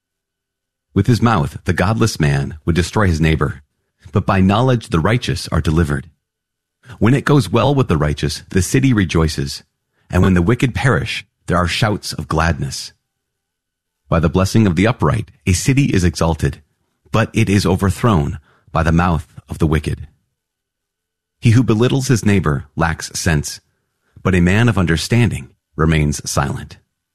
With his mouth, the godless man would destroy his neighbor, but by knowledge the righteous are delivered. When it goes well with the righteous, the city rejoices, and when the wicked perish, there are shouts of gladness. By the blessing of the upright, a city is exalted, but it is overthrown by the mouth of the wicked. He who belittles his neighbor lacks sense, but a man of understanding remains silent.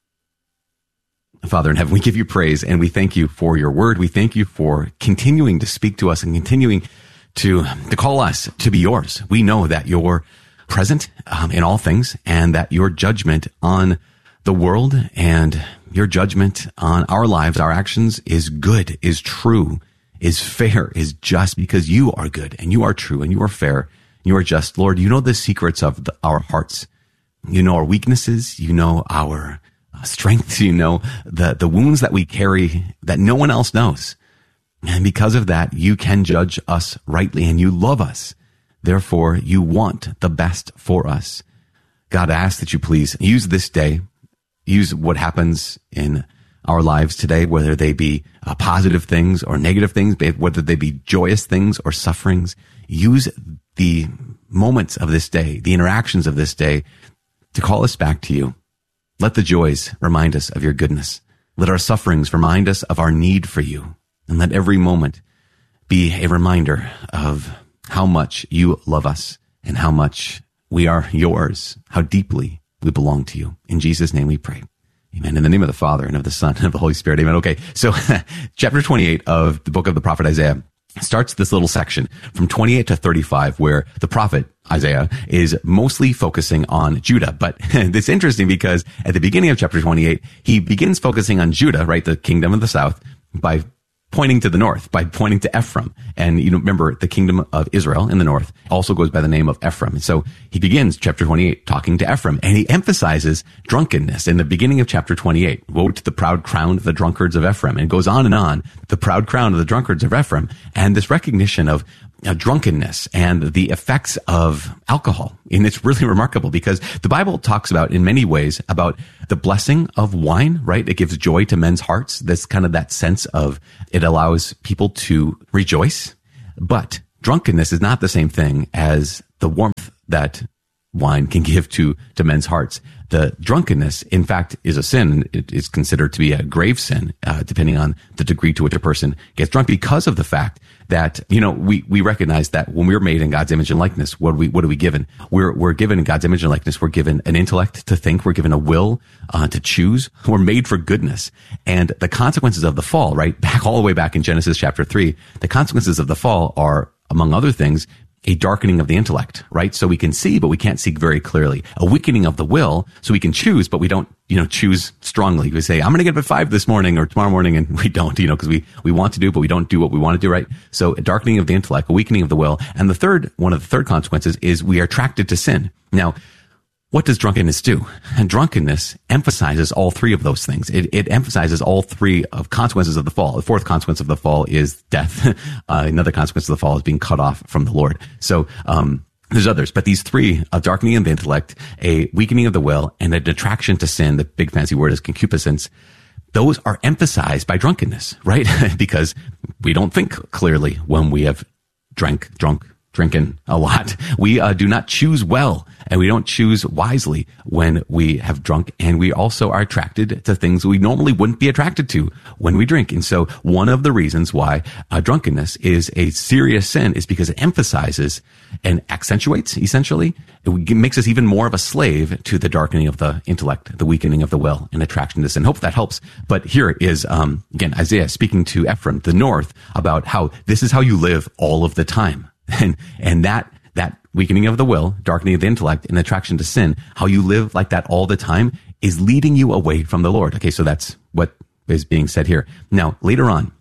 Father in heaven, we give you praise and we thank you for your word. We thank you for continuing to speak to us and continuing to, to call us to be yours. We know that you're present um, in all things, and that your judgment on the world and your judgment on our lives, our actions, is good, is true, is fair, is just, because you are good and you are true and you are fair and you are just. Lord, you know the secrets of the, our hearts. You know our weaknesses. You know our uh, strengths. You know the, the wounds that we carry that no one else knows. And because of that, you can judge us rightly, and you love us. Therefore, you want the best for us. God, I ask that you please use this day, use what happens in our lives today, whether they be uh, positive things or negative things, whether they be joyous things or sufferings. Use the moments of this day, the interactions of this day, to call us back to you. Let the joys remind us of your goodness. Let our sufferings remind us of our need for you. And let every moment be a reminder of how much you love us and how much we are yours, how deeply we belong to you. In Jesus' name we pray. Amen. In the name of the Father and of the Son and of the Holy Spirit. Amen. Okay. So chapter twenty-eight of the book of the prophet Isaiah starts this little section from twenty-eight to thirty-five, where the prophet Isaiah is mostly focusing on Judah. But it's interesting because at the beginning of chapter twenty-eight, he begins focusing on Judah, right? The kingdom of the south, by pointing to the north, by pointing to Ephraim. And you know, remember, the kingdom of Israel in the north also goes by the name of Ephraim. So he begins chapter twenty-eight talking to Ephraim, and he emphasizes drunkenness in the beginning of chapter twenty-eight. Woe to the proud crown of the drunkards of Ephraim. And it goes on and on, the proud crown of the drunkards of Ephraim, and this recognition of uh, drunkenness and the effects of alcohol. And it's really remarkable because the Bible talks about, in many ways, about the blessing of wine, right? It gives joy to men's hearts. This kind of that sense of it allows people to rejoice. But drunkenness is not the same thing as the warmth that wine can give to, to men's hearts. The drunkenness, in fact, is a sin. It is considered to be a grave sin, uh, depending on the degree to which a person gets drunk, because of the fact that, you know, we, we recognize that when we're made in God's image and likeness, what are we, what are we given? We're, we're given in God's image and likeness. We're given an intellect to think. We're given a will, uh, to choose. We're made for goodness. And the consequences of the fall, right? Back all the way back in Genesis chapter three, the consequences of the fall are, among other things, a darkening of the intellect, right? So we can see, but we can't see very clearly. A weakening of the will, so we can choose, but we don't, you know, choose strongly. We say, I'm going to get up at five this morning or tomorrow morning, and we don't, you know, because we, we want to do, but we don't do what we want to do, right? So a darkening of the intellect, a weakening of the will. And the third, one of the third consequences is we are attracted to sin. Now, what does drunkenness do? And drunkenness emphasizes all three of those things. It, it emphasizes all three of consequences of the fall. The fourth consequence of the fall is death. uh, another consequence of the fall is being cut off from the Lord. So, um, there's others, but these three, a darkening of the intellect, a weakening of the will, and an attraction to sin, the big fancy word is concupiscence, those are emphasized by drunkenness, right? Because we don't think clearly when we have drank, drunk, drinking a lot. We uh, do not choose well, and we don't choose wisely when we have drunk, and we also are attracted to things we normally wouldn't be attracted to when we drink. And so one of the reasons why uh, drunkenness is a serious sin is because it emphasizes and accentuates, essentially, it makes us even more of a slave to the darkening of the intellect, the weakening of the will, and attraction to sin. Hope that helps. But here is, um, again, Isaiah speaking to Ephraim, the north, about how this is how you live all of the time. And, and that, that weakening of the will, darkening of the intellect, and attraction to sin, how you live like that all the time is leading you away from the Lord. Okay. So that's what is being said here. Now, later on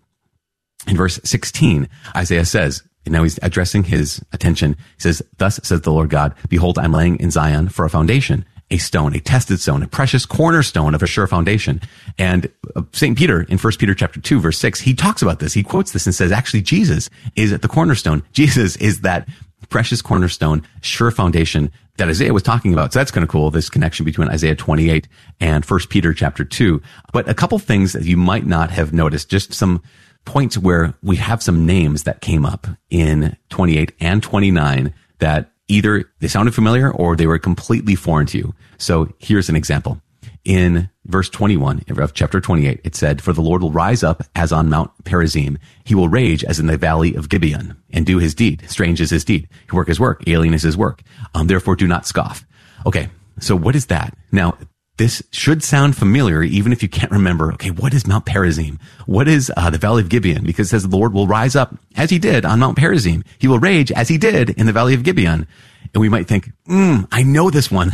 in verse sixteen, Isaiah says, and now he's addressing his attention. He says, thus says the Lord God, behold, I'm laying in Zion for a foundation, a stone, a tested stone, a precious cornerstone of a sure foundation. And Saint Peter in First Peter chapter two, verse six, he talks about this. He quotes this and says, actually, Jesus is the cornerstone. Jesus is that precious cornerstone, sure foundation that Isaiah was talking about. So that's kind of cool, this connection between Isaiah twenty-eight and First Peter chapter two. But a couple things that you might not have noticed, just some points where we have some names that came up in twenty-eight and twenty-nine that either they sounded familiar or they were completely foreign to you. So here's an example. In verse twenty-one of chapter twenty-eight, it said, for the Lord will rise up as on Mount Perazim. He will rage as in the valley of Gibeon and do his deed. Strange is his deed. He work his work. Alien is his work. Um, therefore do not scoff. Okay. So what is that? Now, this should sound familiar, even if you can't remember, okay, what is Mount Perazim? What is uh, the Valley of Gibeon? Because it says the Lord will rise up as he did on Mount Perazim. He will rage as he did in the Valley of Gibeon. And we might think, hmm, I know this one.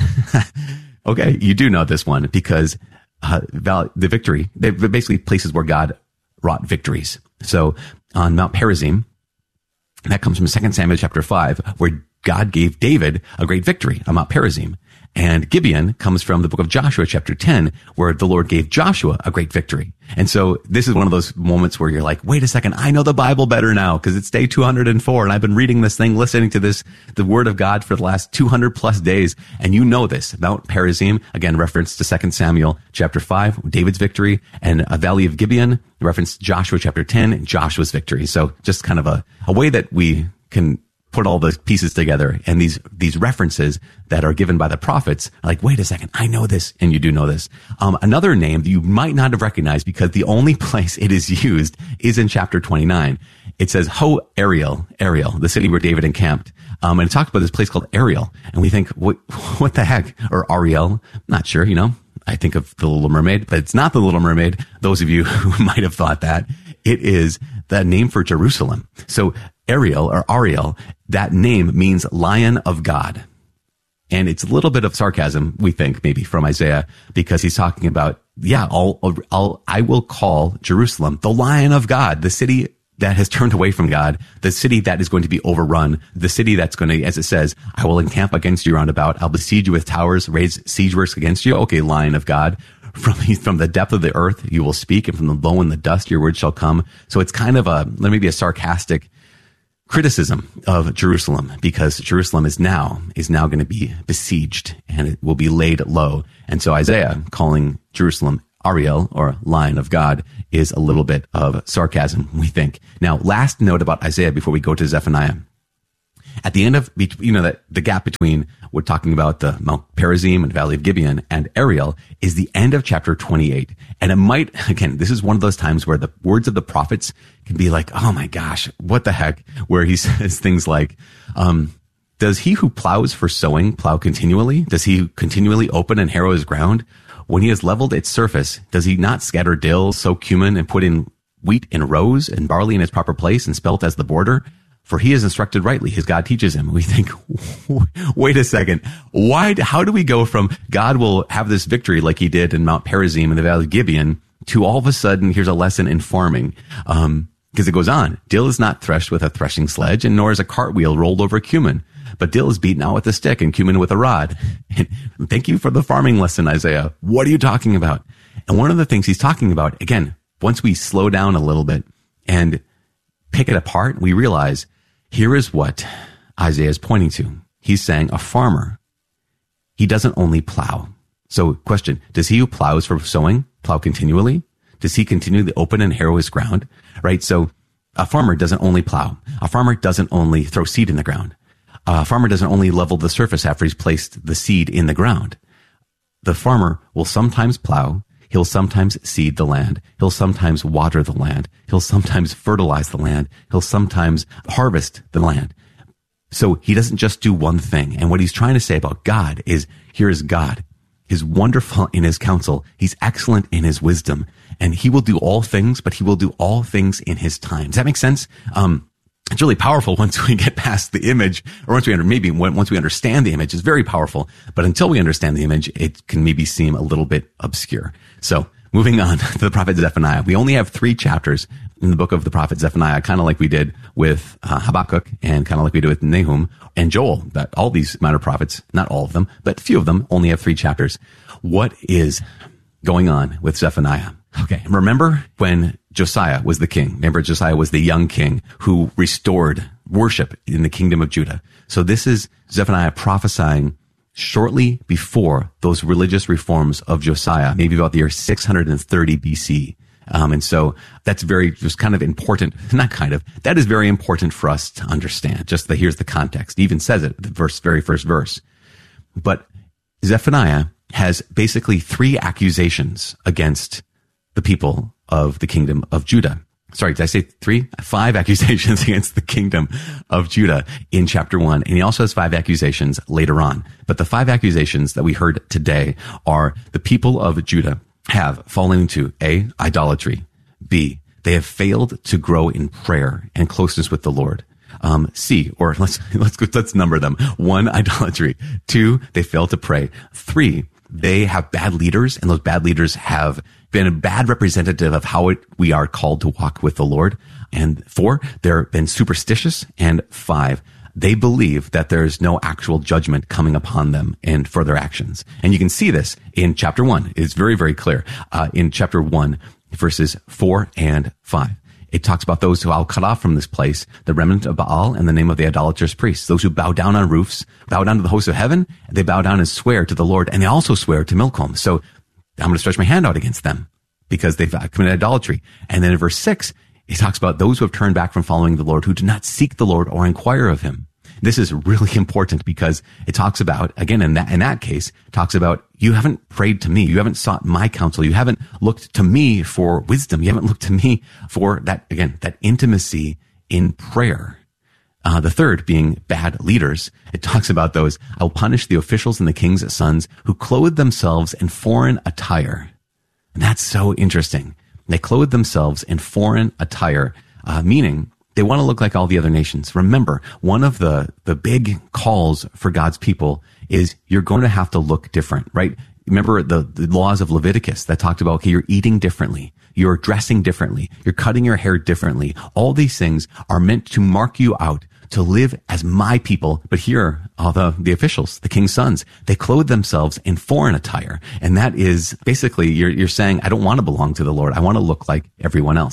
Okay, you do know this one because uh, val- the victory, they're basically places where God wrought victories. So on Mount Perazim, that comes from Second Samuel chapter five, where God gave David a great victory on Mount Perazim. And Gibeon comes from the book of Joshua, chapter ten, where the Lord gave Joshua a great victory. And so this is one of those moments where you're like, wait a second, I know the Bible better now because it's day two hundred four and I've been reading this thing, listening to this, the word of God for the last two hundred plus days. And you know this. Mount Perazim, again, reference to Second Samuel chapter five, David's victory, and a Valley of Gibeon, reference Joshua chapter ten, Joshua's victory. So just kind of a, a way that we can put all the pieces together, and these these references that are given by the prophets are like, wait a second, I know this, and you do know this. Um, another name that you might not have recognized because the only place it is used is in chapter twenty-nine. It says, Ho Ariel, Ariel, the city where David encamped. Um, and it talks about this place called Ariel, and we think, what, what the heck? Or Ariel? Not sure, you know. I think of the Little Mermaid, but it's not the Little Mermaid. Those of you who might have thought that, it is the name for Jerusalem. So Ariel or Ariel, that name means Lion of God. And it's a little bit of sarcasm, we think, maybe from Isaiah, because he's talking about, yeah, I'll, I'll, I will call Jerusalem the Lion of God, the city that has turned away from God, the city that is going to be overrun, the city that's going to, as it says, I will encamp against you round about. I'll besiege you with towers, raise siege works against you. Okay, Lion of God. From, from the depth of the earth, you will speak, and from the low in the dust, your word shall come. So it's kind of a, maybe a sarcastic criticism of Jerusalem, because Jerusalem is now, is now going to be besieged and it will be laid low. And so Isaiah calling Jerusalem Ariel, or Lion of God, is a little bit of sarcasm, we think. Now, last note about Isaiah before we go to Zephaniah. At the end of, you know, that the gap between, we're talking about the Mount Perazim and Valley of Gibeon and Ariel is the end of chapter twenty-eight. And it might, again, this is one of those times where the words of the prophets can be like, oh my gosh, what the heck? Where he says things like, um, does he who plows for sowing plow continually? Does he continually open and harrow his ground? When he has leveled its surface, does he not scatter dill, sow cumin, and put in wheat in rows, and barley in its proper place, and spelt as the border? For he is instructed rightly. His God teaches him. We think, wait a second. Why, how do we go from God will have this victory like he did in Mount Perazim and the Valley of Gibeon to all of a sudden, here's a lesson in farming? Um, because it goes on. Dill is not threshed with a threshing sledge, and nor is a cartwheel rolled over cumin. But dill is beaten out with a stick and cumin with a rod. And thank you for the farming lesson, Isaiah. What are you talking about? And one of the things he's talking about, again, once we slow down a little bit and pick it apart, we realize here is what Isaiah is pointing to. He's saying a farmer, he doesn't only plow. So question, does he who plows for sowing plow continually? Does he continually open and harrow his ground? Right? So a farmer doesn't only plow. A farmer doesn't only throw seed in the ground. A farmer doesn't only level the surface after he's placed the seed in the ground. The farmer will sometimes plow. He'll sometimes seed the land. He'll sometimes water the land. He'll sometimes fertilize the land. He'll sometimes harvest the land. So he doesn't just do one thing. And what he's trying to say about God is, here is God. He's wonderful in his counsel. He's excellent in his wisdom. And he will do all things, but he will do all things in his time. Does that make sense? Um, It's really powerful once we get past the image, or once we under, maybe once we understand the image. It's very powerful, but until we understand the image, it can maybe seem a little bit obscure. So moving on to the prophet Zephaniah. We only have three chapters in the book of the prophet Zephaniah, kind of like we did with uh, Habakkuk and kind of like we did with Nahum and Joel. That all these minor prophets, not all of them, but a few of them only have three chapters. What is going on with Zephaniah? Okay. Remember when Josiah was the king? Remember Josiah was the young king who restored worship in the kingdom of Judah. So this is Zephaniah prophesying shortly before those religious reforms of Josiah, maybe about the year six hundred thirty B C. Um, and so that's very, just kind of important, not kind of, that is very important for us to understand. Just that here's the context. He even says it, the verse, very first verse. But Zephaniah has basically three accusations against the people of the kingdom of Judah. Sorry, did I say three? Five accusations against the kingdom of Judah in chapter one. And he also has five accusations later on. But the five accusations that we heard today are the people of Judah have fallen into A, idolatry. B, they have failed to grow in prayer and closeness with the Lord. Um, C, or let's, let's go, let's number them. One, idolatry. Two, they fail to pray. Three, they have bad leaders, and those bad leaders have been a bad representative of how it, we are called to walk with the Lord. And four, they've been superstitious. And five, they believe that there's no actual judgment coming upon them and for their actions. And you can see this in chapter one. It's very, very clear. Uh, in chapter one, verses four and five. It talks about those who I'll cut off from this place, the remnant of Baal and the name of the idolatrous priests, those who bow down on roofs, bow down to the hosts of heaven, they bow down and swear to the Lord, and they also swear to Milcom. So I'm going to stretch my hand out against them because they've committed idolatry. And then in verse six, he talks about those who have turned back from following the Lord, who do not seek the Lord or inquire of him. This is really important because it talks about, again, in that, in that case, talks about you haven't prayed to me. You haven't sought my counsel. You haven't looked to me for wisdom. You haven't looked to me for that, again, that intimacy in prayer. Uh, the third being bad leaders. It talks about those, I will punish the officials and the king's sons who clothe themselves in foreign attire. And that's so interesting. They clothe themselves in foreign attire, uh, meaning they want to look like all the other nations. Remember, one of the, the big calls for God's people is you're going to have to look different, right? Remember the, the laws of Leviticus that talked about, okay, you're eating differently. You're dressing differently. You're cutting your hair differently. All these things are meant to mark you out, to live as my people. But here, all the, the officials, the king's sons, they clothe themselves in foreign attire. And that is basically, you're, you're saying, I don't want to belong to the Lord. I want to look like everyone else.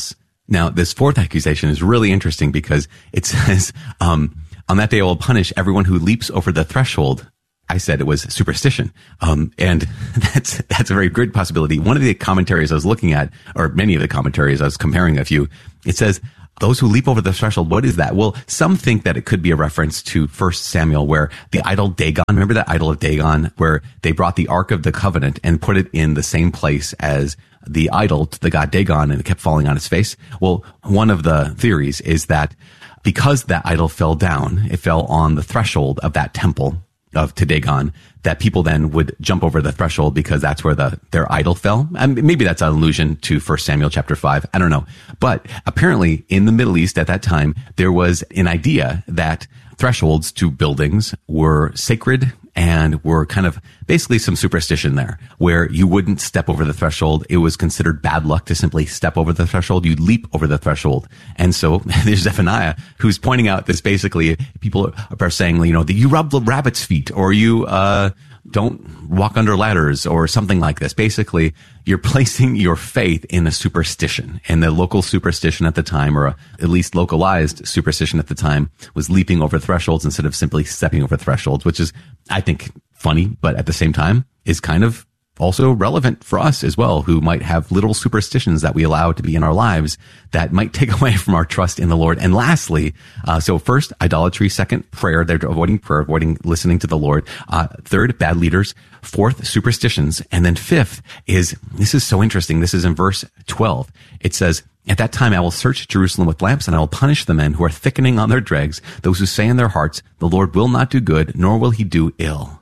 Now, this fourth accusation is really interesting because it says, um, on that day I will punish everyone who leaps over the threshold. I said it was superstition. Um, and that's, that's a very good possibility. One of the commentaries I was looking at, or many of the commentaries, I was comparing a few, it says, those who leap over the threshold, what is that? Well, some think that it could be a reference to First Samuel, where the idol Dagon, remember that idol of Dagon, where they brought the Ark of the Covenant and put it in the same place as the idol to the god Dagon, and it kept falling on its face. Well, one of the theories is that because that idol fell down, it fell on the threshold of that temple of to Dagon, that people then would jump over the threshold because that's where the their idol fell. And maybe that's an allusion to First Samuel chapter five. I don't know. But apparently in the Middle East at that time, there was an idea that thresholds to buildings were sacred and were kind of basically some superstition there, where you wouldn't step over the threshold. It was considered bad luck to simply step over the threshold. You'd leap over the threshold. And so there's Zephaniah who's pointing out this. Basically, people are saying, you know, that you rub the rabbit's feet, or you uh don't walk under ladders, or something like this. Basically, you're placing your faith in a superstition. And the local superstition at the time, or a, at least localized superstition at the time, was leaping over thresholds instead of simply stepping over thresholds, which is, I think, funny, but at the same time is kind of also relevant for us as well, who might have little superstitions that we allow to be in our lives that might take away from our trust in the Lord. And lastly, uh, so first, idolatry. Second, prayer. They're avoiding prayer, avoiding listening to the Lord. Uh, third, bad leaders. Fourth, superstitions. And then fifth is, this is so interesting. This is in verse twelve. It says, at that time I will search Jerusalem with lamps, and I will punish the men who are thickening on their dregs, those who say in their hearts, the Lord will not do good, nor will he do ill.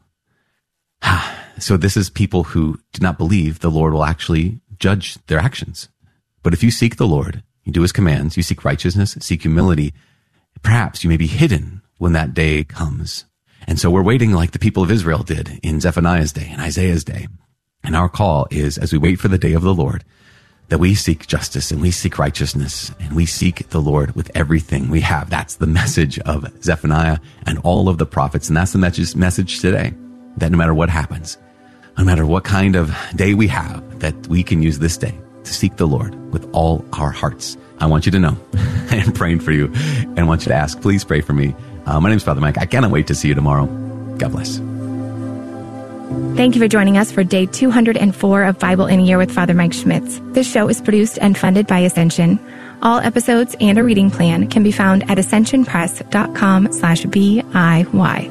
So this is people who do not believe the Lord will actually judge their actions. But if you seek the Lord, you do his commands, you seek righteousness, seek humility, perhaps you may be hidden when that day comes. And so we're waiting like the people of Israel did in Zephaniah's day and Isaiah's day. And our call is, as we wait for the day of the Lord, that we seek justice and we seek righteousness and we seek the Lord with everything we have. That's the message of Zephaniah and all of the prophets. And that's the message today, that no matter what happens, no matter what kind of day we have, that we can use this day to seek the Lord with all our hearts. I want you to know I am praying for you and I want you to ask. Please pray for me. Uh, my name is Father Mike. I cannot wait to see you tomorrow. God bless. Thank you for joining us for day two hundred four of Bible in a Year with Father Mike Schmitz. This show is produced and funded by Ascension. All episodes and a reading plan can be found at ascensionpress.com slash B-I-Y.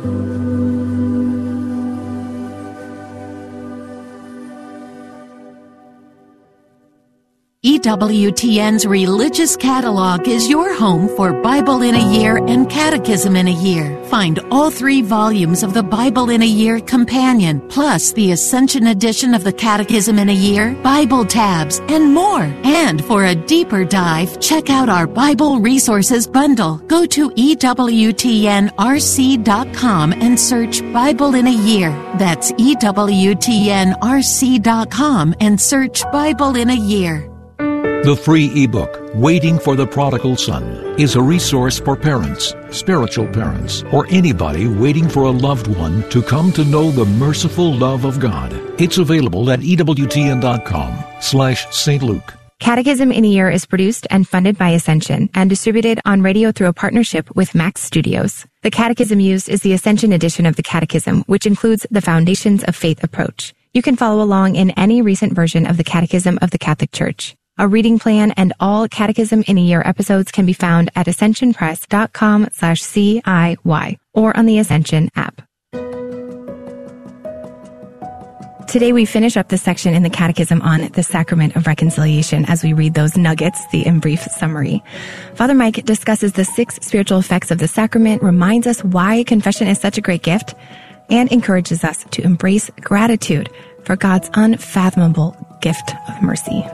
E W T N's Religious Catalog is your home for Bible in a Year and Catechism in a Year. Find all three volumes of the Bible in a Year Companion, plus the Ascension edition of the Catechism in a Year, Bible tabs, and more. And for a deeper dive, check out our Bible Resources Bundle. Go to E W T N R C dot com and search Bible in a Year. That's E W T N R C dot com and search Bible in a Year. The free ebook, Waiting for the Prodigal Son, is a resource for parents, spiritual parents, or anybody waiting for a loved one to come to know the merciful love of God. It's available at ewtn.com slash Saint Luke. Catechism in a Year is produced and funded by Ascension and distributed on radio through a partnership with Max Studios. The catechism used is the Ascension edition of the Catechism, which includes the Foundations of Faith approach. You can follow along in any recent version of the Catechism of the Catholic Church. A reading plan and all Catechism in a Year episodes can be found at ascensionpress.com slash C-I-Y or on the Ascension app. Today we finish up the section in the Catechism on the Sacrament of Reconciliation as we read those nuggets, the in brief summary. Father Mike discusses the six spiritual effects of the sacrament, reminds us why confession is such a great gift, and encourages us to embrace gratitude for God's unfathomable gift of mercy.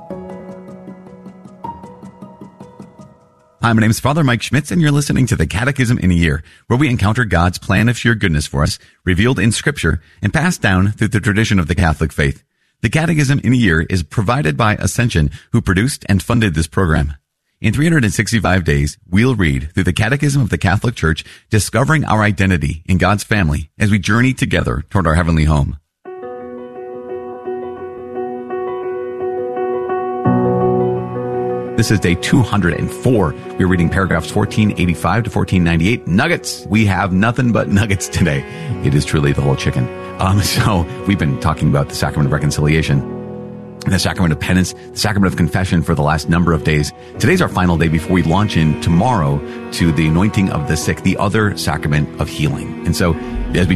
Hi, my name is Father Mike Schmitz, and you're listening to the Catechism in a Year, where we encounter God's plan of sheer goodness for us, revealed in Scripture and passed down through the tradition of the Catholic faith. The Catechism in a Year is provided by Ascension, who produced and funded this program. In three hundred sixty-five days, we'll read through the Catechism of the Catholic Church, discovering our identity in God's family as we journey together toward our heavenly home. The This is day two hundred four. We're reading paragraphs fourteen eighty-five to fourteen ninety-eight. Nuggets. We have nothing but nuggets today. It is truly the whole chicken. Um, so we've been talking about the sacrament of reconciliation, the sacrament of penance, the sacrament of confession for the last number of days. Today's our final day before we launch in tomorrow to the anointing of the sick, the other sacrament of healing. And so as we